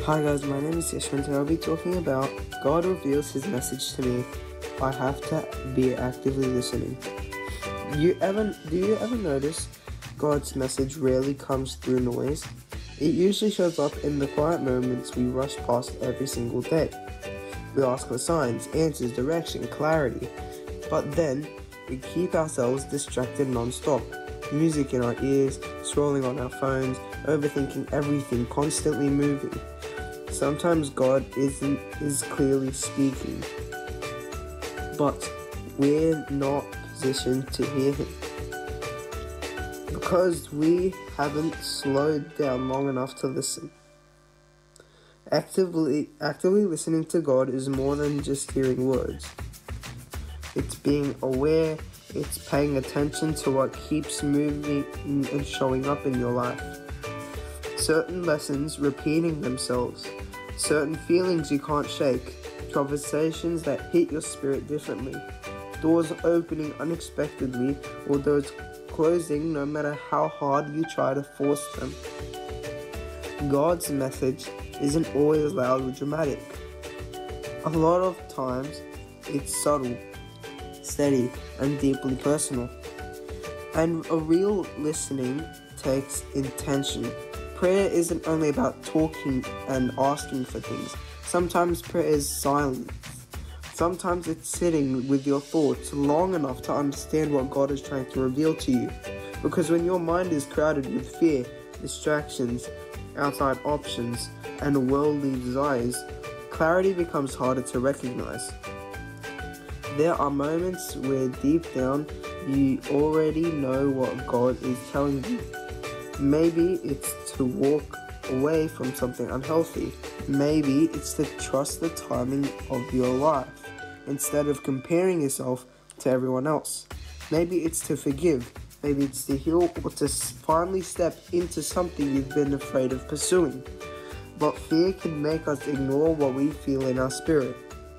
Hi guys, my name is Yashwant and I'll be talking about God reveals his message to me. I have to be actively listening. Do you ever notice God's message rarely comes through noise? It usually shows up in the quiet moments we rush past every single day. We ask for signs, answers, direction, clarity, but then we keep ourselves distracted non-stop. Music in our ears, scrolling on our phones, overthinking everything, constantly moving. Sometimes God is clearly speaking, but we're not positioned to hear him because we haven't slowed down long enough to listen. Actively listening to God is more than just hearing words. It's being aware, it's paying attention to what keeps moving and showing up in your life. Certain lessons repeating themselves, certain feelings you can't shake, conversations that hit your spirit differently, doors opening unexpectedly or doors closing no matter how hard you try to force them. God's message isn't always loud or dramatic. A lot of times it's subtle, steady, and deeply personal. And a real listening takes intention. Prayer isn't only about talking and asking for things. Sometimes prayer is silence. Sometimes it's sitting with your thoughts long enough to understand what God is trying to reveal to you. Because when your mind is crowded with fear, distractions, outside options, and worldly desires, clarity becomes harder to recognize. There are moments where deep down you already know what God is telling you. Maybe it's to walk away from something unhealthy. Maybe it's to trust the timing of your life instead of comparing yourself to everyone else. Maybe it's to forgive. Maybe it's to heal or to finally step into something you've been afraid of pursuing. But fear can make us ignore what we feel in our spirit.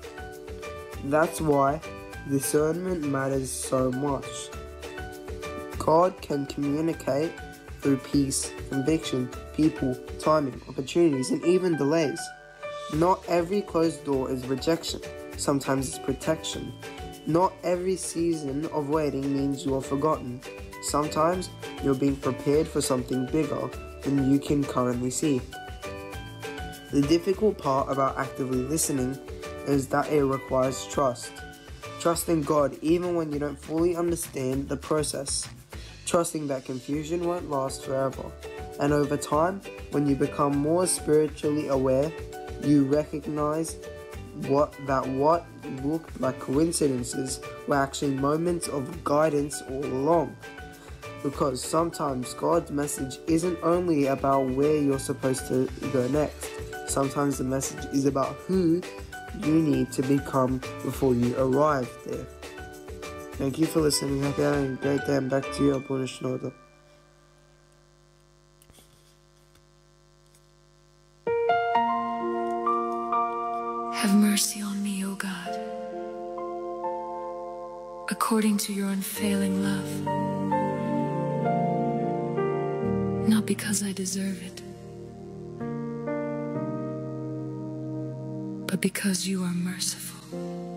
That's why discernment matters so much. God can communicate through peace, conviction, people, timing, opportunities, and even delays. Not every closed door is rejection. Sometimes it's protection. Not every season of waiting means you are forgotten. Sometimes you're being prepared for something bigger than you can currently see. The difficult part about actively listening is that it requires trust. Trusting God even when you don't fully understand the process. Trusting that confusion won't last forever. And over time, when you become more spiritually aware, you recognize what looked like coincidences were actually moments of guidance all along. Because sometimes God's message isn't only about where you're supposed to go next. Sometimes the message is about who you need to become before you arrive there. Thank you for listening. Hope you're having a great day, and back to you, Abuna Shnoda. Have mercy on me, O God, according to your unfailing love, not because I deserve it, but because you are merciful.